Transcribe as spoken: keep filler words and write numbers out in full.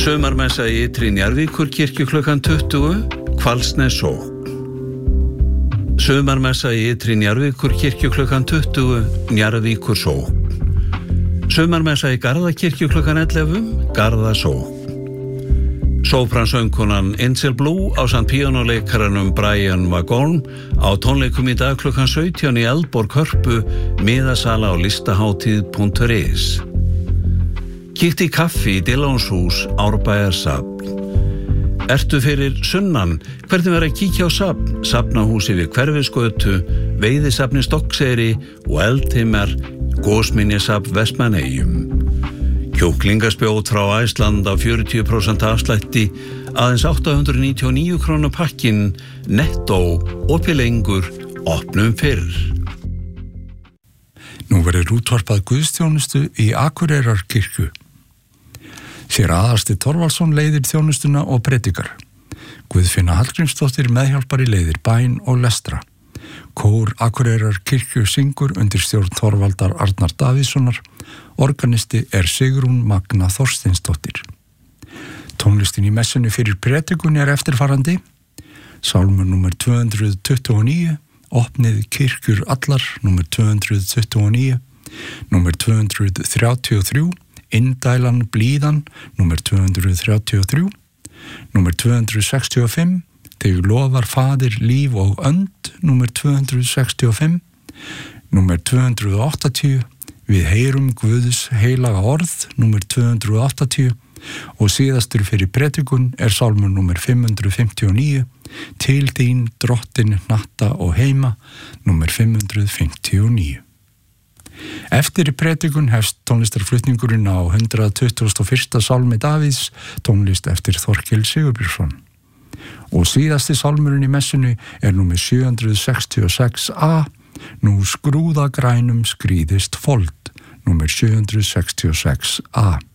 Sumarmessa í Ytri Njarðvíkurkirkju klukkan tuttugu, Hvalsnes sókn. Sumarmessa í Ytri Njarðvíkurkirkju klukkan tuttugu, Njarðvíkur sókn. Sumarmessa í Garðakirkju klukkan ellefu, Garða sókn. Sópransöngkonan Angel Blue ásamt píanóleikaranum Brian Wagorn á tónleikum í dag klukkan sautján í Eldborg Hörpu, miðasala á listahátíð.is. Kíktu í kaffi í Dillónshús, Árbæjarsafn. Ertu fyrir sunnan? Hvernig verður að kíkja á safn? Safnahúsi við Hverfisgötu, Veiðisafni Stokkseyri og Eldheimar, Gósminjasafn Vestmannaeyjum. Kjúklingaspjót frá Æsland á fjörutíu prósent afslætti, aðeins átta hundruð níutíu og níu krónur pakkinn, nettó, opið lengur, opnum fyrr. Nú verður útvarpað guðsþjónustu í Akureyrarkirkju. Sér Aðalsteinn Þorvaldsson leiðir þjónustuna og predikar. Guðfinna Hallgrímsdóttir meðhjálpari leiðir bæn og lestra. Kór Akureyrarkirkju syngur undir stjórn Þorvaldar Arnar Davíðssonar. Organisti er Sigrún Magna Þorsteinsdóttir. Tónlistin í messunni fyrir predikun er eftirfarandi. Sálmur númer tvö hundruð tuttugu og níu, Opnið kirkjur allar, númer tvö hundruð tuttugu og níu, númer tvö hundruð þrjátíu og þrjú, Indælan blíðan, númer tvö hundruð þrjátíu og þrjú, númer tvö hundruð sextíu og fimm, Þig lofar faðir líf og önd, númer tvö hundruð sextíu og fimm, númer tvö hundruð áttatíu, Við heyrum Guðs heilaga orð, númer tvö hundruð áttatíu og síðastur fyrir predikun er sálmur númer fimm hundruð fimmtíu og níu, Til þín drottin natta og heima, númer fimm hundruð fimmtíu og níu. Eftir predikun hefst tónlistarflutningurinn á hundrað tuttugasta og fyrsta sálmi Davíðs, tónlist eftir Þorkel Sigurbjörnsson. Og síðasti sálmurinn í messunni er númer sjö hundruð sextíu og sex A, Nú skrúða grænum skrýðist fold, númer sjö hundruð sextíu og sex A.